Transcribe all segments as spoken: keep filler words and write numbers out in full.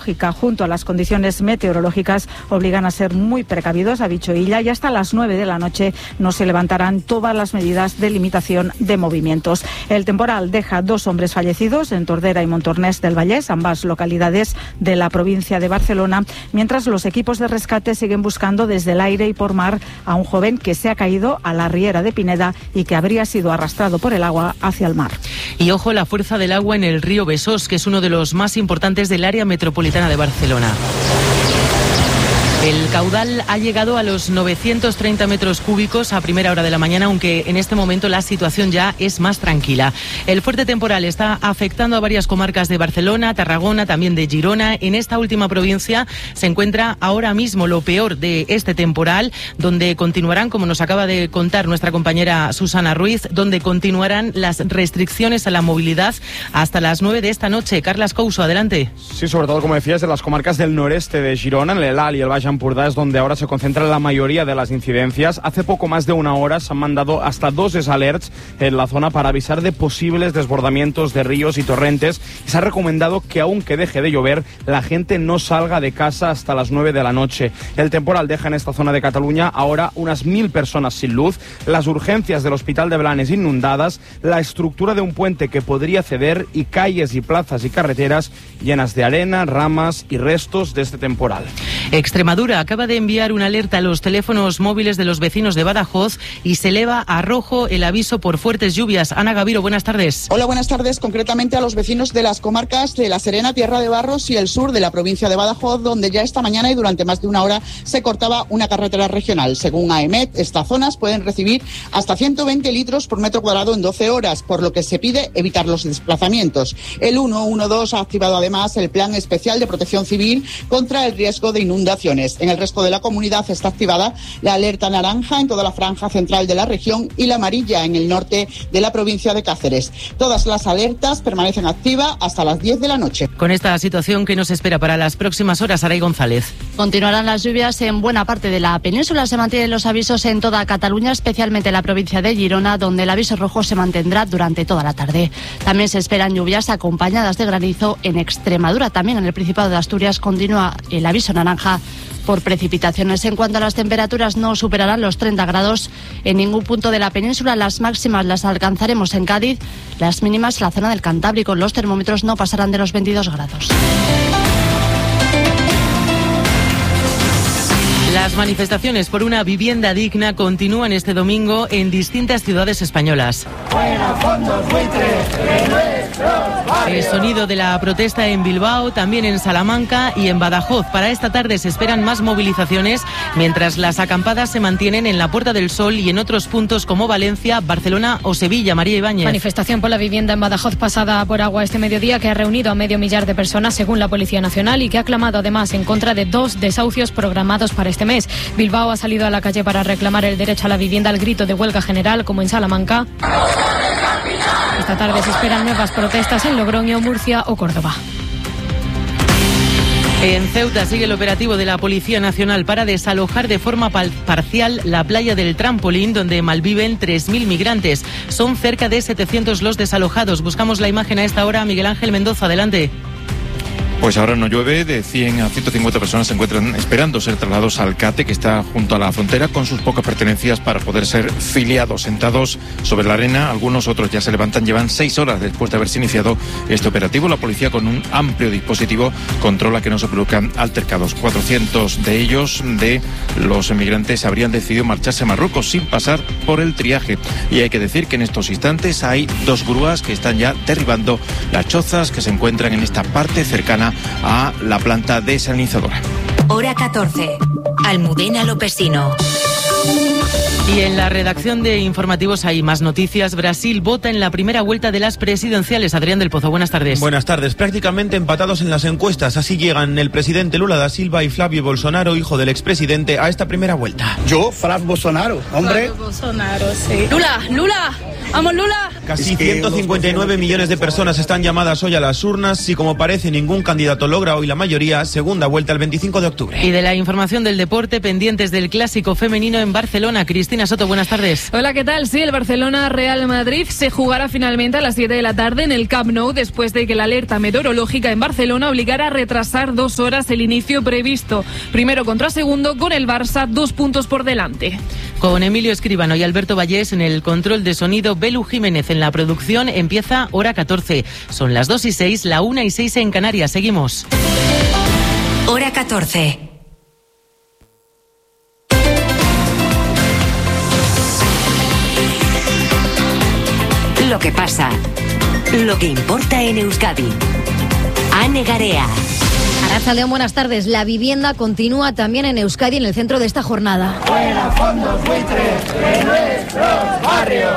lógica junto a las condiciones meteorológicas obligan a ser muy precavidos, ha dicho Illa, y hasta las nueve de la noche no se levantarán todas las medidas de limitación de movimientos. El temporal deja dos hombres fallecidos en Tordera y Montornès del Vallès, ambas localidades de la provincia de Barcelona, mientras los equipos de rescate siguen buscando desde el aire y por mar a un joven que se ha caído a la riera de Pineda y que habría sido arrastrado por el agua hacia el mar. Y ojo la fuerza del agua en el río Besós, que es uno de los más importantes del área metropolitana de Barcelona. El caudal ha llegado a los novecientos treinta metros cúbicos a primera hora de la mañana, aunque en este momento la situación ya es más tranquila. El fuerte temporal está afectando a varias comarcas de Barcelona, Tarragona, también de Girona. En esta última provincia se encuentra ahora mismo lo peor de este temporal, donde continuarán, como nos acaba de contar nuestra compañera Susana Ruiz, donde continuarán las restricciones a la movilidad hasta las nueve de esta noche. Carlas Couso, adelante. Sí, sobre todo, como decías, de las comarcas del noreste de Girona, en el Alt y el Baix Empordà es donde ahora se concentra la mayoría de las incidencias. Hace poco más de una hora se han mandado hasta dos alerts en la zona para avisar de posibles desbordamientos de ríos y torrentes. Y se ha recomendado que aunque deje de llover, la gente no salga de casa hasta las nueve de la noche. El temporal deja en esta zona de Cataluña ahora unas mil personas sin luz, las urgencias del Hospital de Blanes inundadas, la estructura de un puente que podría ceder y calles y plazas y carreteras llenas de arena, ramas y restos de este temporal. Extremadura acaba de enviar una alerta a los teléfonos móviles de los vecinos de Badajoz y se eleva a rojo el aviso por fuertes lluvias. Ana Gaviro, buenas tardes. Hola, buenas tardes. Concretamente a los vecinos de las comarcas de La Serena, Tierra de Barros y el sur de la provincia de Badajoz, donde ya esta mañana y durante más de una hora se cortaba una carretera regional. Según A E M E T, estas zonas pueden recibir hasta ciento veinte litros por metro cuadrado en doce horas, por lo que se pide evitar los desplazamientos. El ciento doce ha activado además el Plan Especial de Protección Civil contra el riesgo de inundaciones. En el resto de la comunidad está activada la alerta naranja en toda la franja central de la región y la amarilla en el norte de la provincia de Cáceres. Todas las alertas permanecen activas hasta las diez de la noche. Con esta situación, ¿qué nos espera para las próximas horas, Aray González? Continuarán las lluvias en buena parte de la península. Se mantienen los avisos en toda Cataluña, especialmente en la provincia de Girona, donde el aviso rojo se mantendrá durante toda la tarde. También se esperan lluvias acompañadas de granizo en Extremadura. También en el Principado de Asturias continúa el aviso naranja por precipitaciones. En cuanto a las temperaturas, no superarán los treinta grados en ningún punto de la península. Las máximas las alcanzaremos en Cádiz, las mínimas en la zona del Cantábrico. Los termómetros no pasarán de los veintidós grados. Las manifestaciones por una vivienda digna continúan este domingo en distintas ciudades españolas. El sonido de la protesta en Bilbao, también en Salamanca y en Badajoz. Para esta tarde se esperan más movilizaciones, mientras las acampadas se mantienen en la Puerta del Sol y en otros puntos como Valencia, Barcelona o Sevilla. María Ibáñez. Manifestación por la vivienda en Badajoz pasada por agua este mediodía, que ha reunido a medio millar de personas según la Policía Nacional y que ha clamado además en contra de dos desahucios programados para este mes. Bilbao ha salido a la calle para reclamar el derecho a la vivienda al grito de huelga general, como en Salamanca. Esta tarde se esperan nuevas protestas en Logroño, Murcia o Córdoba. En Ceuta sigue el operativo de la Policía Nacional para desalojar de forma parcial la playa del Trampolín, donde malviven tres mil migrantes. Son cerca de setecientos los desalojados. Buscamos la imagen a esta hora. Miguel Ángel Mendoza, adelante. Pues ahora no llueve, de cien a ciento cincuenta personas se encuentran esperando ser trasladados al CATE, que está junto a la frontera, con sus pocas pertenencias para poder ser filiados. Sentados sobre la arena, algunos otros ya se levantan, llevan seis horas después de haberse iniciado este operativo. La policía, con un amplio dispositivo, controla que no se produzcan altercados. cuatrocientos de ellos, de los emigrantes, habrían decidido marcharse a Marruecos sin pasar por el triaje. Y hay que decir que en estos instantes hay dos grúas que están ya derribando las chozas que se encuentran en esta parte cercana a la planta desalinizadora. Hora catorce. Almudena Lopesino. Y en la redacción de informativos hay más noticias. Brasil vota en la primera vuelta de las presidenciales. Adrián del Pozo, buenas tardes. Buenas tardes. Prácticamente empatados en las encuestas. Así llegan el presidente Lula da Silva y Flavio Bolsonaro, hijo del expresidente, a esta primera vuelta. Yo, Flavio Bolsonaro, hombre. Flavio Bolsonaro, sí. Lula, Lula. ¡Vamos, Lula! Casi ciento cincuenta y nueve millones de personas están llamadas hoy a las urnas y, como parece, ningún candidato logra hoy la mayoría. Segunda vuelta el veinticinco de octubre. Y de la información del deporte, pendientes del clásico femenino en Barcelona. Cristina Soto, buenas tardes. Hola, ¿qué tal? Sí, el Barcelona-Real Madrid se jugará finalmente a las siete de la tarde en el Camp Nou, después de que la alerta meteorológica en Barcelona obligara a retrasar dos horas el inicio previsto. Primero contra segundo, con el Barça dos puntos por delante. Con Emilio Escribano y Alberto Vallés en el control de sonido, Belu Jiménez en la producción. Empieza hora catorce. Son las dos y seis, la una y seis en Canarias. Seguimos. Hora catorce. Lo que pasa, lo que importa en Euskadi. Ane Garea. Arratsaldeon, buenas tardes. La vivienda continúa también en Euskadi en el centro de esta jornada. Fuera fondos buitres de nuestros barrios.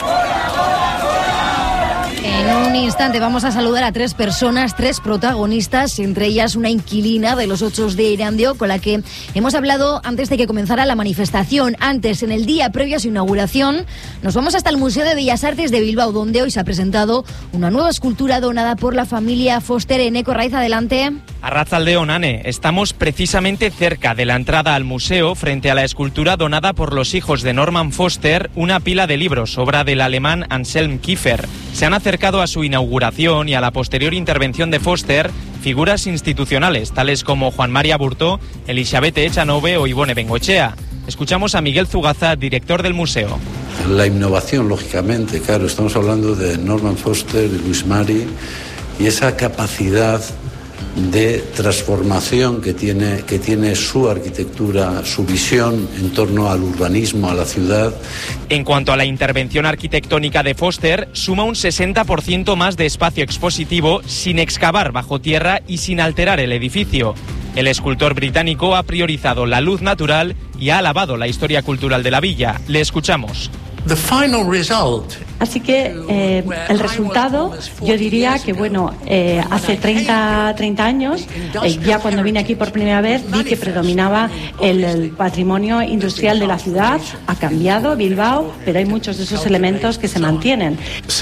En un instante vamos a saludar a tres personas, tres protagonistas, entre ellas una inquilina de los Ochos de Erandio, con la que hemos hablado antes de que comenzara la manifestación. Antes, en el día previo a su inauguración, nos vamos hasta el Museo de Bellas Artes de Bilbao, donde hoy se ha presentado una nueva escultura donada por la familia Foster. Eneco Raiz, adelante. Arratsaldeon, Ane. Estamos precisamente cerca de la entrada al museo, frente a la escultura donada por los hijos de Norman Foster, una pila de libros, obra del alemán Anselm Kiefer. Se han acercado a su inauguración y a la posterior intervención de Foster figuras institucionales, tales como Juan María Burtó, Elizabeth Echanove o Ivone Bengoechea. Escuchamos a Miguel Zugaza, director del museo. La innovación, lógicamente, claro, estamos hablando de Norman Foster, de Louis Marie, y esa capacidad de transformación que tiene, que tiene su arquitectura, su visión en torno al urbanismo, a la ciudad. En cuanto a la intervención arquitectónica de Foster, suma un sesenta por ciento más de espacio expositivo sin excavar bajo tierra y sin alterar el edificio. El escultor británico ha priorizado la luz natural y ha alabado la historia cultural de la villa. Le escuchamos. The final result. Así que eh, el resultado, yo diría que, bueno, eh, hace treinta años, eh, ya cuando vine aquí por primera vez, vi que predominaba el, el patrimonio industrial de la ciudad. Ha cambiado Bilbao, pero hay muchos de esos elementos que se mantienen.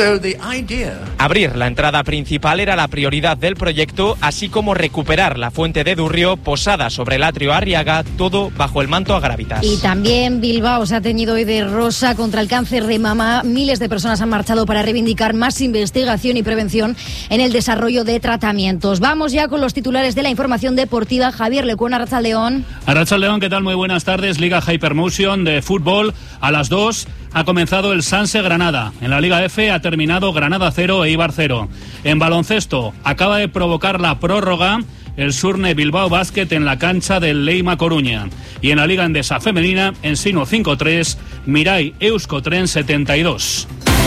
Abrir la entrada principal era la prioridad del proyecto, así como recuperar la fuente de Durrio posada sobre el atrio Arriaga, todo bajo el manto Agravitas. Y también Bilbao se ha teñido hoy de rosa contra el cáncer de mama. Miles de personas han marchado para reivindicar más investigación y prevención en el desarrollo de tratamientos. Vamos ya con los titulares de la información deportiva. Javier Lecuona, Arratsaldeon. Arratsaldeon, ¿qué tal? Muy buenas tardes. Liga Hypermotion de fútbol. A las dos ha comenzado el Sanse Granada. En la Liga F ha terminado Granada cero e Eibar cero. En baloncesto acaba de provocar la prórroga el Surne Bilbao Basket en la cancha del Leima Coruña. Y en la Liga Endesa Femenina, Ensino cinco tres, Mirai Euskotren setenta y dos.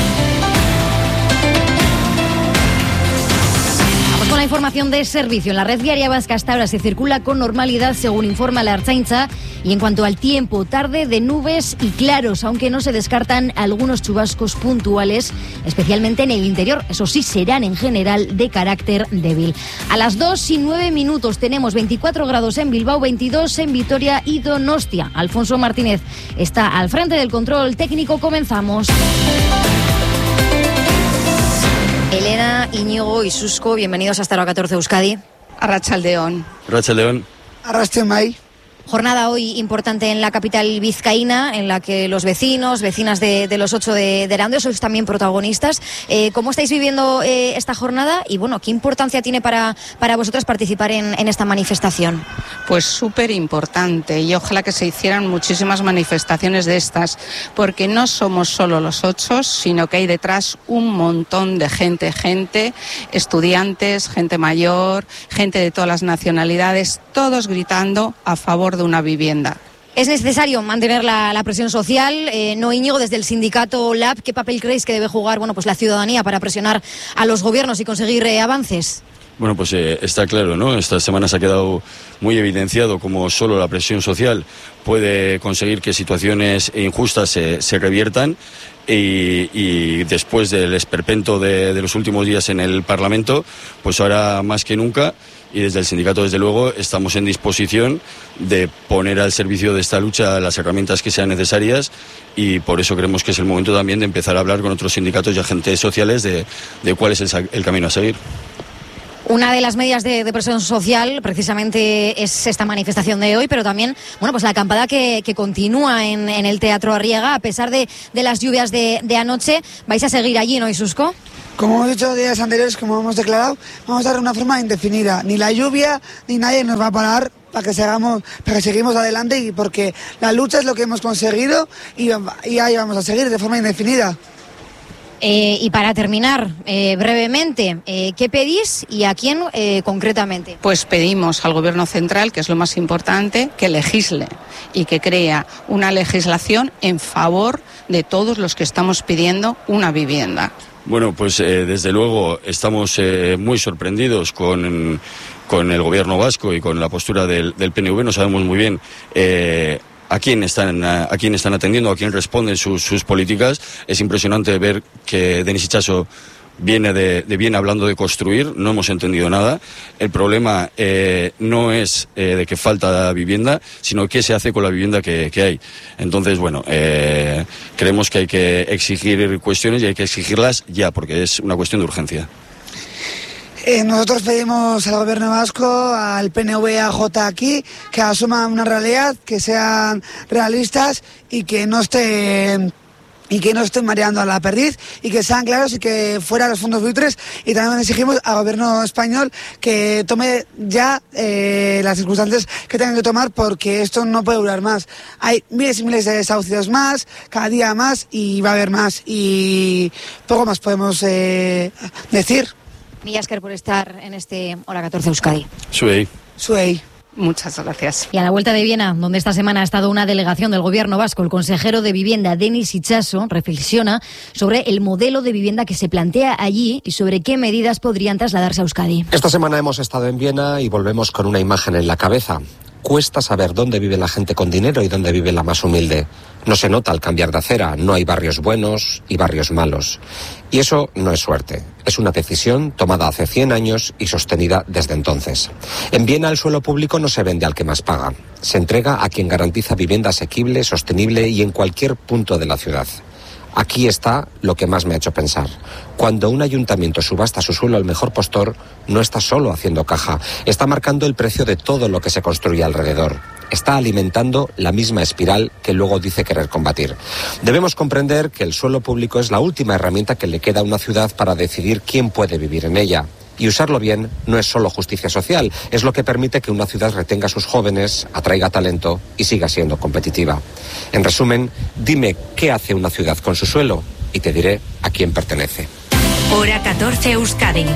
Con la información de servicio, en la red viaria vasca hasta ahora se circula con normalidad, según informa la Ertzaintza. Y en cuanto al tiempo, tarde de nubes y claros, aunque no se descartan algunos chubascos puntuales, especialmente en el interior. Eso sí, serán en general de carácter débil. A las dos y nueve minutos tenemos veinticuatro grados en Bilbao, veintidós en Vitoria y Donostia. Alfonso Martínez está al frente del control técnico. Comenzamos. Elena, Íñigo y Susco, bienvenidos hasta Hora catorce Euskadi. Arratsaldeon. Arratsaldeon. Arrastemai. Jornada hoy importante en la capital vizcaína, en la que los vecinos, vecinas de, de los Ocho de, de Erandio, sois también protagonistas. Eh, ¿Cómo estáis viviendo eh, esta jornada? Y bueno, ¿qué importancia tiene para, para vosotras participar en, en esta manifestación? Pues súper importante, y ojalá que se hicieran muchísimas manifestaciones de estas, porque no somos solo los Ocho, sino que hay detrás un montón de gente, gente, estudiantes, gente mayor, gente de todas las nacionalidades, todos gritando a favor de una vivienda. ¿Es necesario mantener la, la presión social? Eh, no, Íñigo, desde el sindicato L A B, ¿qué papel creéis que debe jugar bueno, pues la ciudadanía para presionar a los gobiernos y conseguir eh, avances? Bueno, pues eh, está claro, ¿no? Esta semana se ha quedado muy evidenciado cómo solo la presión social puede conseguir que situaciones injustas se, se reviertan. Y, y después del esperpento de, de los últimos días en el Parlamento, pues ahora más que nunca, y desde el sindicato, desde luego, estamos en disposición de poner al servicio de esta lucha las herramientas que sean necesarias, y por eso creemos que es el momento también de empezar a hablar con otros sindicatos y agentes sociales de, de cuál es el, el camino a seguir. Una de las medidas de, de presión social precisamente es esta manifestación de hoy, pero también, bueno, pues la acampada que, que continúa en, en el Teatro Arriaga, a pesar de, de las lluvias de, de anoche. ¿Vais a seguir allí, no, Isusco? Como hemos dicho días anteriores, como hemos declarado, vamos a dar una forma indefinida. Ni la lluvia ni nadie nos va a parar para que sigamos, para que seguimos adelante, y porque la lucha es lo que hemos conseguido y, y ahí vamos a seguir de forma indefinida. Eh, y para terminar, eh, brevemente, eh, ¿qué pedís y a quién eh, concretamente? Pues pedimos al Gobierno central, que es lo más importante, que legisle y que crea una legislación en favor de todos los que estamos pidiendo una vivienda. Bueno, pues eh, desde luego estamos eh, muy sorprendidos con, con el Gobierno vasco y con la postura del, del P N V. No sabemos muy bien Eh, a quién están a, a quién están atendiendo, a quién responden sus, sus políticas. Es impresionante ver que Denis Itxaso viene de, de viene hablando de construir, no hemos entendido nada. El problema eh, no es eh, de que falta vivienda, sino qué se hace con la vivienda que, que hay. Entonces, bueno, eh, creemos que hay que exigir cuestiones y hay que exigirlas ya, porque es una cuestión de urgencia. Eh, nosotros pedimos al Gobierno vasco, al P N V, a J aquí, que asuman una realidad, que sean realistas y que no estén y que no estén mareando a la perdiz, y que sean claros y que fuera los fondos buitres. Y también exigimos al Gobierno español que tome ya eh, las circunstancias que tengan que tomar, porque esto no puede durar más. Hay miles y miles de desahucios más, cada día más, y va a haber más, y poco más podemos eh, decir. Mila esker por estar en este Hora catorce Euskadi. Suey. Suey. Muchas gracias. Y a la vuelta de Viena, donde esta semana ha estado una delegación del Gobierno vasco, el consejero de Vivienda, Denis Itxaso, reflexiona sobre el modelo de vivienda que se plantea allí y sobre qué medidas podrían trasladarse a Euskadi. Esta semana hemos estado en Viena y volvemos con una imagen en la cabeza. Cuesta saber dónde vive la gente con dinero y dónde vive la más humilde. No se nota al cambiar de acera, no hay barrios buenos y barrios malos. Y eso no es suerte, es una decisión tomada hace cien años y sostenida desde entonces. En Viena el suelo público no se vende al que más paga, se entrega a quien garantiza vivienda asequible, sostenible y en cualquier punto de la ciudad. Aquí está lo que más me ha hecho pensar. Cuando un ayuntamiento subasta su suelo al mejor postor, no está solo haciendo caja, está marcando el precio de todo lo que se construye alrededor. Está alimentando la misma espiral que luego dice querer combatir. Debemos comprender que el suelo público es la última herramienta que le queda a una ciudad para decidir quién puede vivir en ella. Y usarlo bien no es solo justicia social, es lo que permite que una ciudad retenga a sus jóvenes, atraiga talento y siga siendo competitiva. En resumen, dime qué hace una ciudad con su suelo y te diré a quién pertenece. Hora catorce Euskadi.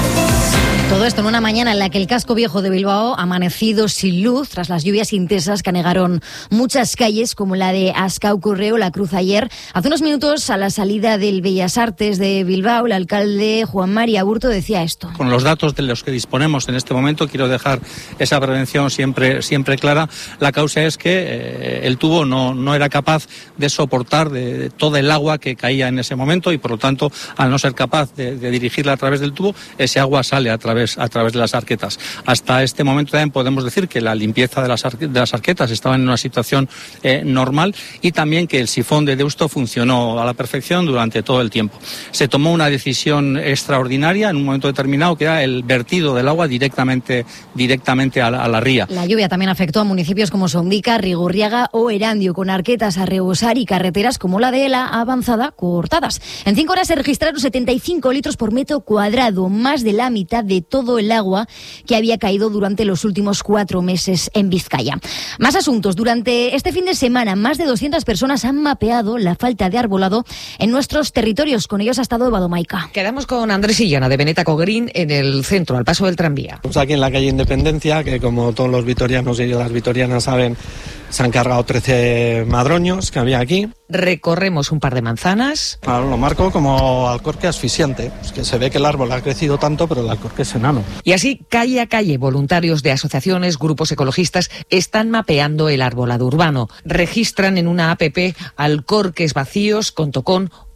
Todo esto en una mañana en la que el casco viejo de Bilbao ha amanecido sin luz tras las lluvias intensas que anegaron muchas calles, como la de Ascau Correo, la Cruz ayer. Hace unos minutos, a la salida del Bellas Artes de Bilbao, el alcalde Juan Mari Aburto decía esto. Con los datos de los que disponemos en este momento, quiero dejar esa prevención siempre, siempre clara. La causa es que eh, el tubo no, no era capaz de soportar de, de todo el agua que caía en ese momento y, por lo tanto, al no ser capaz de, de dirigirla a través del tubo, ese agua sale a través a través de las arquetas. Hasta este momento también podemos decir que la limpieza de las, arque, de las arquetas estaba en una situación eh, normal, y también que el sifón de Deusto funcionó a la perfección durante todo el tiempo. Se tomó una decisión extraordinaria en un momento determinado, que era el vertido del agua directamente, directamente a la, a la ría. La lluvia también afectó a municipios como Sondica, Rigorriaga o Erandio, con arquetas a rebosar y carreteras como la de la Avanzada cortadas. En cinco horas se registraron setenta y cinco litros por metro cuadrado, más de la mitad de todo el agua que había caído durante los últimos cuatro meses en Vizcaya. Más asuntos. Durante este fin de semana, más de doscientas personas han mapeado la falta de arbolado en nuestros territorios. Con ellos ha estado Eva Domaica. Quedamos con Andrés Illana, de Benetaco Green, en el centro, al paso del tranvía. Estamos aquí en la calle Independencia, que como todos los vitorianos y las vitorianas saben, se han cargado trece madroños que había aquí. Recorremos un par de manzanas. Claro, lo marco como alcorque asfixiante. Es que se ve que el árbol ha crecido tanto, pero el alcorque es enano. Y así, calle a calle, voluntarios de asociaciones, grupos ecologistas, están mapeando el arbolado urbano. Registran en una app alcorques vacíos con tocón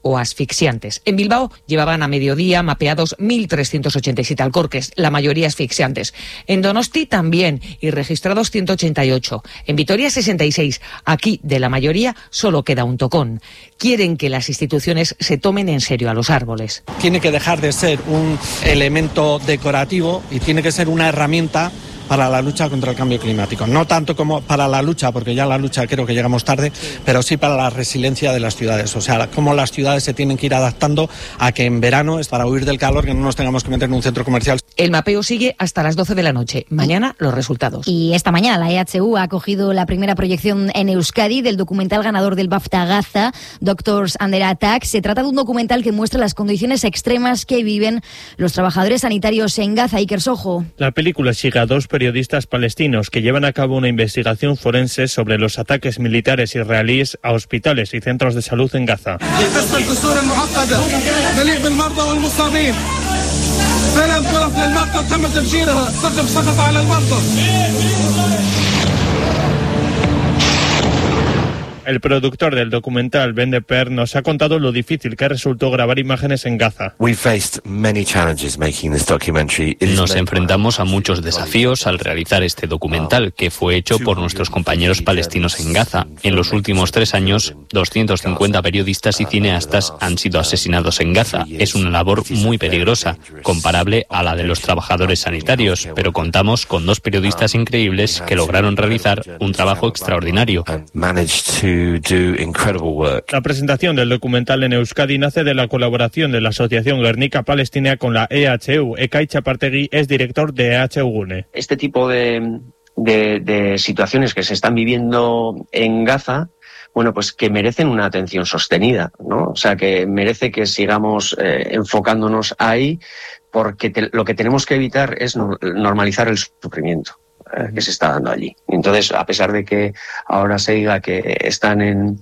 o asfixiantes. En Bilbao llevaban a mediodía mapeados mil trescientos ochenta y siete alcorques, la mayoría asfixiantes. En Donosti también, y registrados ciento ochenta y ocho. En Vitoria sesenta y seis. Aquí, de la mayoría, solo queda un tocón. Quieren que las instituciones se tomen en serio a los árboles. Tiene que dejar de ser un elemento decorativo y tiene que ser una herramienta para la lucha contra el cambio climático. No tanto como para la lucha, porque ya la lucha creo que llegamos tarde, pero sí para la resiliencia de las ciudades. O sea, cómo las ciudades se tienen que ir adaptando a que en verano es para huir del calor, que no nos tengamos que meter en un centro comercial. El mapeo sigue hasta las doce de la noche. Mañana los resultados. Y esta mañana la E H U ha acogido la primera proyección en Euskadi del documental ganador del BAFTA Gaza, Doctors Under Attack. Se trata de un documental que muestra las condiciones extremas que viven los trabajadores sanitarios en Gaza. Iker Sojo. La película sigue a dos periodistas palestinos que llevan a cabo una investigación forense sobre los ataques militares israelíes a hospitales y centros de salud en Gaza. El productor del documental, Ben de Per, nos ha contado lo difícil que resultó grabar imágenes en Gaza. Nos enfrentamos a muchos desafíos al realizar este documental, que fue hecho por nuestros compañeros palestinos en Gaza. En los últimos tres años, doscientos cincuenta periodistas y cineastas han sido asesinados en Gaza. Es una labor muy peligrosa, comparable a la de los trabajadores sanitarios, pero contamos con dos periodistas increíbles que lograron realizar un trabajo extraordinario. La presentación del documental en Euskadi nace de la colaboración de la Asociación Guernica Palestina con la E H U. Ekai Chapartegui es director de E H U Gune. Este tipo de, de, de situaciones que se están viviendo en Gaza, bueno, pues que merecen una atención sostenida, ¿no? O sea, que merece que sigamos eh, enfocándonos ahí, porque te, lo que tenemos que evitar es no, normalizar el sufrimiento que se está dando allí. Entonces, a pesar de que ahora se diga que están en,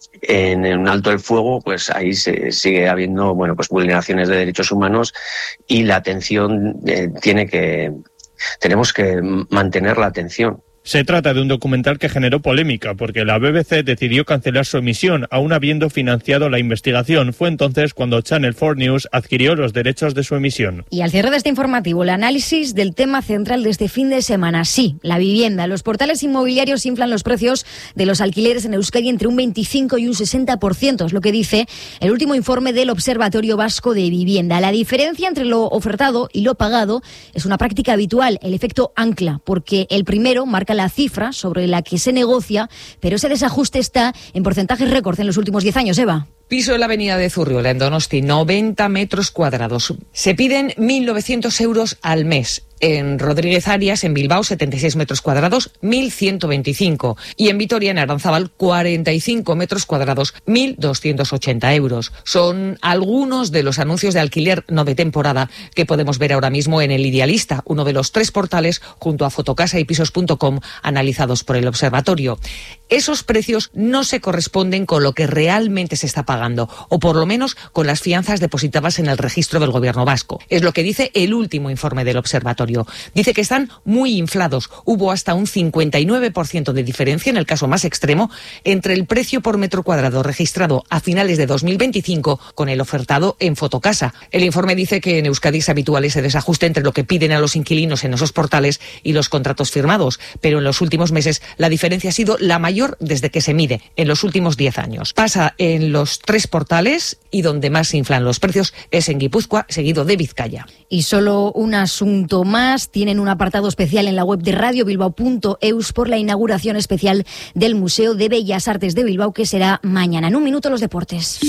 en, en un alto el fuego, pues ahí se sigue habiendo, bueno, pues vulneraciones de derechos humanos y la atención eh, tiene que, tenemos que mantener la atención. Se trata de un documental que generó polémica porque la B B C decidió cancelar su emisión, aún habiendo financiado la investigación. Fue entonces cuando Channel cuatro News adquirió los derechos de su emisión. Y al cierre de este informativo, el análisis del tema central de este fin de semana. Sí, la vivienda. Los portales inmobiliarios inflan los precios de los alquileres en Euskadi entre un veinticinco y un sesenta por ciento, es lo que dice el último informe del Observatorio Vasco de Vivienda. La diferencia entre lo ofertado y lo pagado es una práctica habitual, el efecto ancla, porque el primero marca la cifra sobre la que se negocia, pero ese desajuste está en porcentajes récord en los últimos diez años, Eva. Piso en la avenida de Zurriola, en Donosti, noventa metros cuadrados. Se piden mil novecientos euros al mes. En Rodríguez Arias, en Bilbao, setenta y seis metros cuadrados, mil ciento veinticinco. Y en Vitoria, en Aranzábal, cuarenta y cinco metros cuadrados, mil doscientos ochenta euros. Son algunos de los anuncios de alquiler no de temporada que podemos ver ahora mismo en El Idealista, uno de los tres portales junto a Fotocasa y Pisos punto com analizados por el Observatorio. Esos precios no se corresponden con lo que realmente se está pagando, o por lo menos con las fianzas depositadas en el registro del Gobierno vasco. Es lo que dice el último informe del Observatorio. Dice que están muy inflados. Hubo hasta un cincuenta y nueve por ciento de diferencia, en el caso más extremo, entre el precio por metro cuadrado registrado a finales de dos mil veinticinco con el ofertado en Fotocasa. El informe dice que en Euskadi es habitual ese desajuste entre lo que piden a los inquilinos en esos portales y los contratos firmados, pero en los últimos meses la diferencia ha sido la mayor desde que se mide, en los últimos diez años. Pasa en los tres portales y donde más se inflan los precios es en Guipúzcoa, seguido de Vizcaya. Y solo un asunto más. Tienen un apartado especial en la web de radio bilbao punto eus por la inauguración especial del Museo de Bellas Artes de Bilbao, que será mañana. En un minuto, los deportes.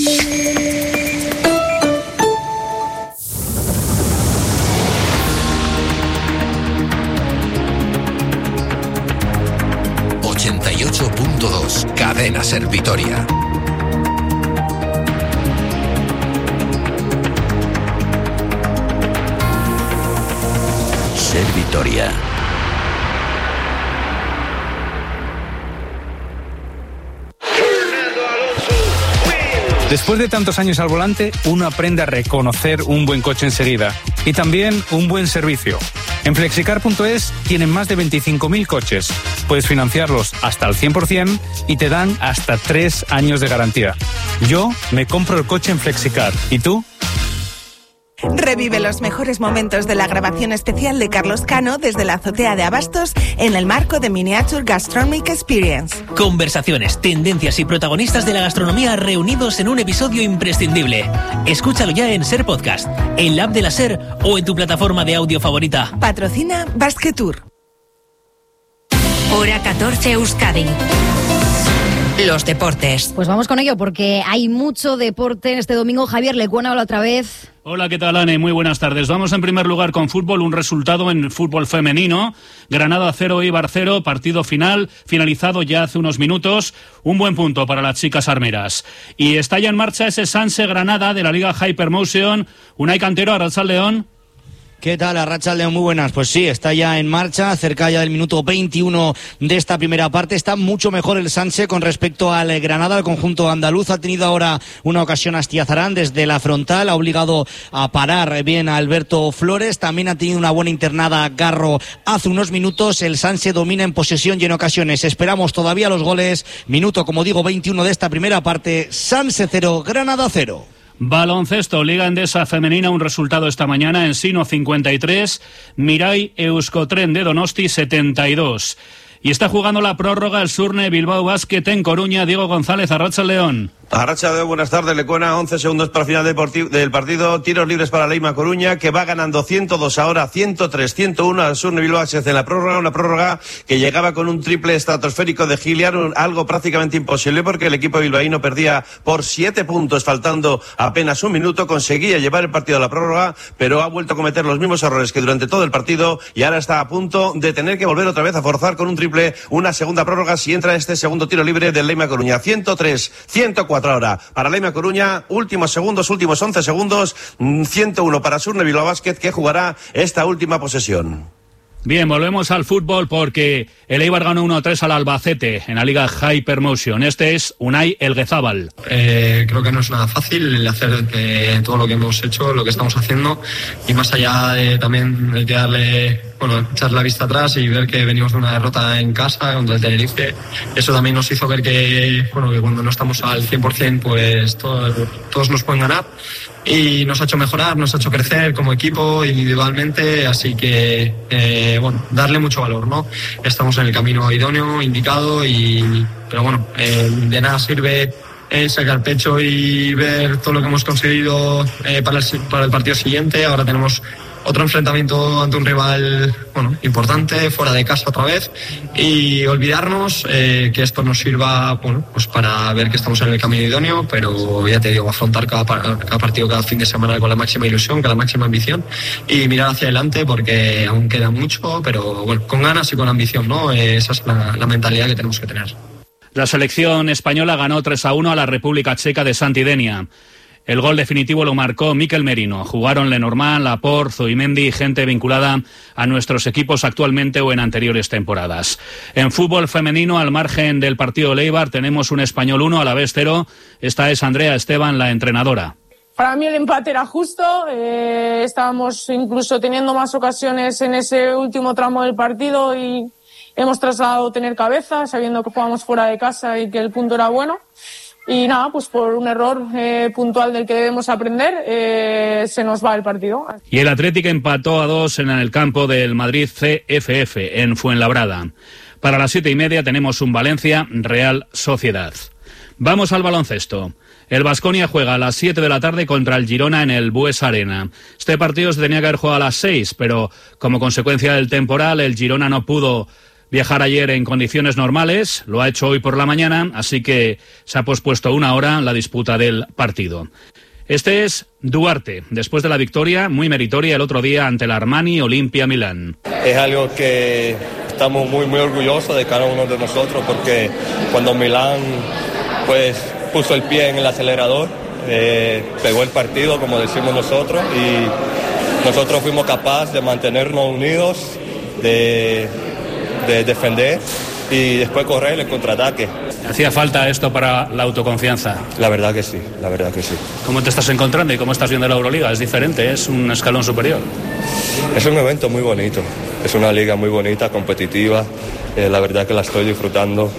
ochenta y ocho punto dos, Cadena Ser Vitoria. Ser Vitoria. Después de tantos años al volante, uno aprende a reconocer un buen coche enseguida y también un buen servicio. En flexicar punto es tienen más de veinticinco mil coches, puedes financiarlos hasta el cien por ciento y te dan hasta tres años de garantía. Yo me compro el coche en Flexicar. ¿Y tú? Revive los mejores momentos de la grabación especial de Carlos Cano desde la azotea de Abastos en el marco de Miniature Gastronomic Experience. Conversaciones, tendencias y protagonistas de la gastronomía reunidos en un episodio imprescindible. Escúchalo ya en SER Podcast, en la app de la SER o en tu plataforma de audio favorita. Patrocina Basquetour. Hora catorce Euskadi. Los deportes. Pues vamos con ello porque hay mucho deporte este domingo. Javier Lecuona, hola otra vez. Hola, ¿qué tal, Ane? Muy buenas tardes. Vamos en primer lugar con fútbol, un resultado en fútbol femenino. Granada cero, Eibar cero, partido final, finalizado ya hace unos minutos. Un buen punto para las chicas armeras. Y está ya en marcha ese Sanse Granada de la Liga Hypermotion. Unai Cantero, Arratsaldeon. ¿Qué tal, Arratsaldeon? Muy buenas. Pues sí, está ya en marcha, cerca ya del minuto veintiuno de esta primera parte. Está mucho mejor el Sanse con respecto al Granada. El conjunto andaluz ha tenido ahora una ocasión Astiazarán desde la frontal, ha obligado a parar bien a Alberto Flores. También ha tenido una buena internada Garro hace unos minutos. El Sanse domina en posesión y en ocasiones. Esperamos todavía los goles. Minuto, como digo, veintiuno de esta primera parte. Sanse cero, Granada cero. Baloncesto, Liga Endesa Femenina, un resultado esta mañana: Ensino cincuenta y tres, Mirai Euskotren de Donosti setenta y dos. Y está jugando la prórroga el Surne Bilbao Basket en Coruña. Diego González, Arratsaldeon. Arratsaldeon, buenas tardes. Lecuona, once segundos para el final del partido. Tiros libres para Leima Coruña, que va ganando ciento dos ahora, ciento tres, ciento uno al Surne Bilbao Basket en la prórroga. Una prórroga que llegaba con un triple estratosférico de Giliar, algo prácticamente imposible porque el equipo bilbaíno perdía por siete puntos, faltando apenas un minuto. Conseguía llevar el partido a la prórroga, pero ha vuelto a cometer los mismos errores que durante todo el partido y ahora está a punto de tener que volver otra vez a forzar con un triple una segunda prórroga si entra este segundo tiro libre del Leima Coruña. ciento tres, ciento cuatro ahora para Leima Coruña, últimos segundos, últimos once segundos, ciento uno para Surne Bilbao Basket, que jugará esta última posesión. Bien, volvemos al fútbol porque el Eibar ganó uno a tres al Albacete en la Liga Hypermotion. Este es Unai Elguezábal. Eh, creo que no es nada fácil hacer eh, todo lo que hemos hecho, lo que estamos haciendo, y más allá de también de darle, bueno, echar la vista atrás y ver que venimos de una derrota en casa contra el Tenerife. Eso también nos hizo ver que, bueno, que cuando no estamos al cien por ciento, pues todo, todos nos pueden ganar. Y nos ha hecho mejorar, nos ha hecho crecer como equipo, individualmente, así que, eh, bueno, darle mucho valor, ¿no? Estamos en el camino idóneo, indicado, y pero bueno, eh, de nada sirve eh, sacar pecho y ver todo lo que hemos conseguido eh, para, el, para el partido siguiente. Ahora tenemos otro enfrentamiento ante un rival, bueno, importante, fuera de casa otra vez, y olvidarnos eh, que esto nos sirva, bueno, pues para ver que estamos en el camino idóneo, pero ya te digo, afrontar cada, cada partido, cada fin de semana con la máxima ilusión, con la máxima ambición, y mirar hacia adelante porque aún queda mucho, pero bueno, con ganas y con ambición, ¿no? Eh, esa es la, la mentalidad que tenemos que tener. La selección española ganó tres a uno a la República Checa de Santidenia. El gol definitivo lo marcó Mikel Merino. Jugaron Lenormand, Laporte, Zubimendi y gente vinculada a nuestros equipos actualmente o en anteriores temporadas. En fútbol femenino, al margen del partido de Eibar, tenemos un Español uno, Alavés cero. Esta es Andrea Esteban, la entrenadora. Para mí el empate era justo, eh, estábamos incluso teniendo más ocasiones en ese último tramo del partido y hemos trasladado tener cabeza, sabiendo que jugábamos fuera de casa y que el punto era bueno. Y nada, pues por un error eh, puntual del que debemos aprender, eh, se nos va el partido. Y el Atlético empató a dos en el campo del Madrid C F F, en Fuenlabrada. Para las siete y media tenemos un Valencia Real Sociedad. Vamos al baloncesto. El Baskonia juega a las siete de la tarde contra el Girona en el Bues Arena. Este partido se tenía que haber jugado a las seis, pero como consecuencia del temporal, el Girona no pudo viajar ayer en condiciones normales, lo ha hecho hoy por la mañana, así que se ha pospuesto una hora la disputa del partido. Este es Duarte, después de la victoria muy meritoria el otro día ante el Armani Olimpia Milán. Es algo que estamos muy muy orgullosos de cada uno de nosotros, porque cuando Milán pues puso el pie en el acelerador, eh, pegó el partido, como decimos nosotros, y nosotros fuimos capaces de mantenernos unidos, de de defender y después correr el contraataque. ¿Hacía falta esto para la autoconfianza? La verdad que sí, la verdad que sí. ¿Cómo te estás encontrando y cómo estás viendo la Euroliga? Es diferente, es un escalón superior. Es un evento muy bonito, es una liga muy bonita, competitiva, eh, la verdad que la estoy disfrutando.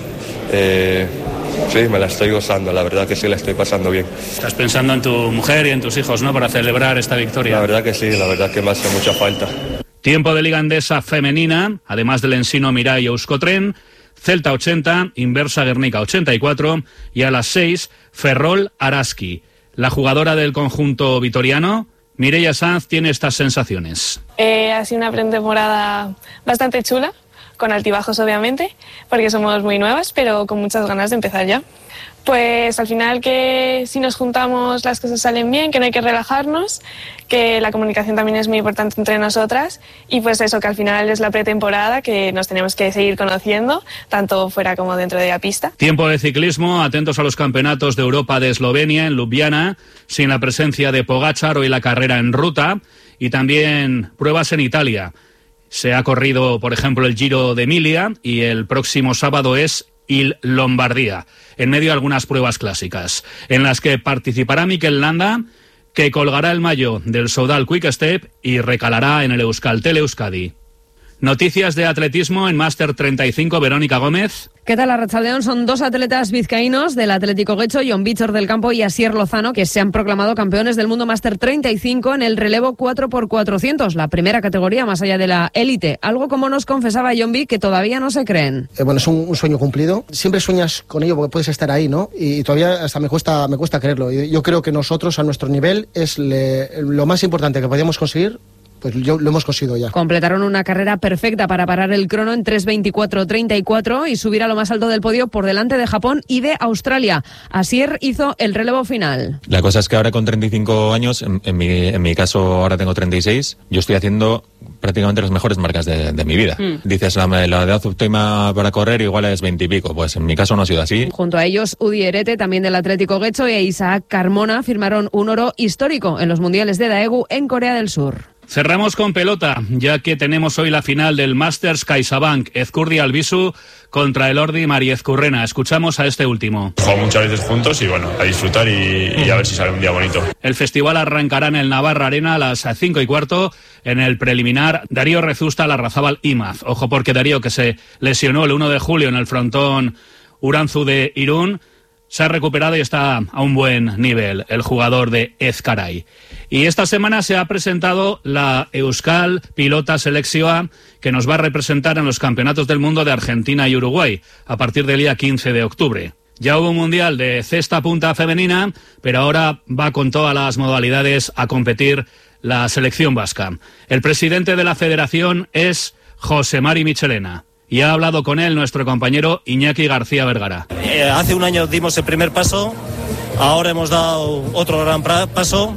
Eh, Sí, me la estoy gozando, la verdad que sí la estoy pasando bien. Estás pensando en tu mujer y en tus hijos, ¿no?, para celebrar esta victoria. La verdad que sí, la verdad que me hace mucha falta. Tiempo de Liga Endesa femenina, además del Ensino Mirai y Euskotren, Celta ochenta, Inversa Guernica ochenta y cuatro y a las seis, Ferrol Araski. La jugadora del conjunto vitoriano, Mireia Sanz, tiene estas sensaciones. Eh, ha sido una pretemporada bastante chula, con altibajos obviamente, porque somos muy nuevas, pero con muchas ganas de empezar ya. Pues al final que si nos juntamos las cosas salen bien, que no hay que relajarnos, que la comunicación también es muy importante entre nosotras y pues eso, que al final es la pretemporada, que nos tenemos que seguir conociendo, tanto fuera como dentro de la pista. Tiempo de ciclismo, atentos a los campeonatos de Europa de Eslovenia en Ljubljana, sin la presencia de Pogačar, hoy la carrera en ruta y también pruebas en Italia. Se ha corrido, por ejemplo, el Giro de Emilia y el próximo sábado es Il Lombardía, en medio de algunas pruebas clásicas, en las que participará Mikel Landa, que colgará el maillot del Soudal Quick Step y recalará en el Euskaltel Euskadi. Noticias de atletismo en Máster treinta y cinco, Verónica Gómez. ¿Qué tal, Arratsaldeón? Son dos atletas vizcaínos del Atlético Guecho, Jon Víctor del Campo y Asier Lozano, que se han proclamado campeones del mundo Máster treinta y cinco en el relevo cuatro por cuatrocientos, la primera categoría más allá de la élite. Algo como nos confesaba Jon Vic, que todavía no se creen. Eh, bueno, es un, un sueño cumplido. Siempre sueñas con ello porque puedes estar ahí, ¿no? Y todavía hasta me cuesta, me cuesta creerlo. Yo creo que nosotros, a nuestro nivel, es le, lo más importante que podíamos conseguir. Pues yo, lo hemos conseguido ya. Completaron una carrera perfecta para parar el crono en tres veinticuatro treinta y cuatro y subir a lo más alto del podio por delante de Japón y de Australia. Asier hizo el relevo final. La cosa es que ahora con treinta y cinco años, en, en, mi, en mi caso ahora tengo treinta y seis, yo estoy haciendo prácticamente las mejores marcas de, de mi vida. Mm. Dices, la, la edad óptima para correr igual es veinte y pico, pues en mi caso no ha sido así. Junto a ellos, Udi Erete, también del Atlético Guecho, e Isaac Carmona firmaron un oro histórico en los Mundiales de Daegu en Corea del Sur. Cerramos con pelota, ya que tenemos hoy la final del Masters CaixaBank Ezcurdi Albisu contra el Ordi Mariezcurrena. Escuchamos a este último. Jugamos muchas veces juntos y bueno, a disfrutar y, y a ver si sale un día bonito. El festival arrancará en el Navarra Arena a las cinco y cuarto. En el preliminar, Darío Rezusta, Larrazábal Imaz. Ojo porque Darío, que se lesionó el uno de julio en el frontón Uranzu de Irún, se ha recuperado y está a un buen nivel, el jugador de Ezcaray. Y esta semana se ha presentado la Euskal Pilota Selekzioa, que nos va a representar en los campeonatos del mundo de Argentina y Uruguay, a partir del día quince de octubre. Ya hubo un mundial de cesta punta femenina, pero ahora va con todas las modalidades a competir la selección vasca. El presidente de la federación es José Mari Michelena. Y ha hablado con él nuestro compañero Iñaki García Vergara. Eh, hace un año dimos el primer paso, ahora hemos dado otro gran paso.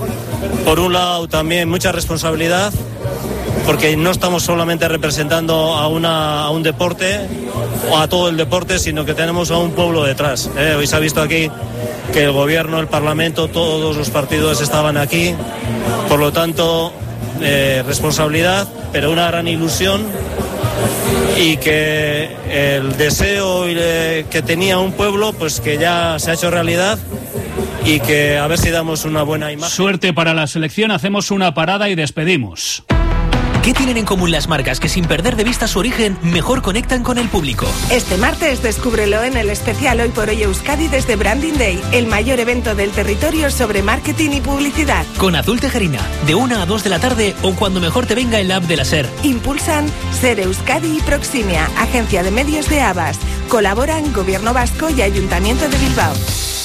Por un lado también mucha responsabilidad, porque no estamos solamente representando a, una, a un deporte o a todo el deporte, sino que tenemos a un pueblo detrás. Eh, hoy se ha visto aquí que el gobierno, el parlamento, todos los partidos estaban aquí. Por lo tanto, eh, responsabilidad, pero una gran ilusión. Y que el deseo que tenía un pueblo, pues que ya se ha hecho realidad y que a ver si damos una buena imagen. Suerte para la selección, hacemos una parada y despedimos. ¿Qué tienen en común las marcas que sin perder de vista su origen mejor conectan con el público? Este martes descúbrelo en el especial Hoy por Hoy Euskadi desde Branding Day, el mayor evento del territorio sobre marketing y publicidad. Con Azul Tejerina, de una a dos de la tarde o cuando mejor te venga el app de la SER. Impulsan SER Euskadi y Proximia, agencia de medios de Abas. Colaboran Gobierno Vasco y Ayuntamiento de Bilbao.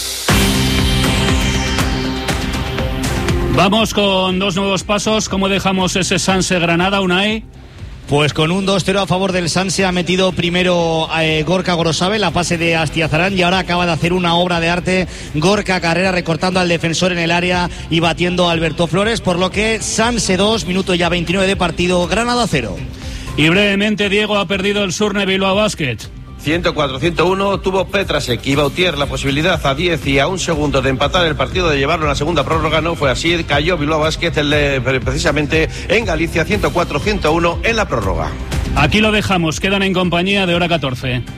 Vamos con dos nuevos pasos. ¿Cómo dejamos ese Sanse Granada, Unai? Pues con un dos cero a favor del Sanse ha metido primero eh, Gorka Gorosabe, la pase de Astiazarán, y ahora acaba de hacer una obra de arte Gorka Carrera, recortando al defensor en el área y batiendo a Alberto Flores, por lo que Sanse dos, minuto ya veintinueve de partido, Granada cero. Y brevemente, Diego, ha perdido el Surne Bilbao Basket. ciento cuatro a ciento uno tuvo Petrasek y Bautier la posibilidad a diez y a un segundo de empatar el partido, de llevarlo a la segunda prórroga. No fue así, cayó Bilbao Basket el, precisamente en Galicia, ciento cuatro a ciento uno en la prórroga. Aquí lo dejamos, quedan en compañía de Hora catorce.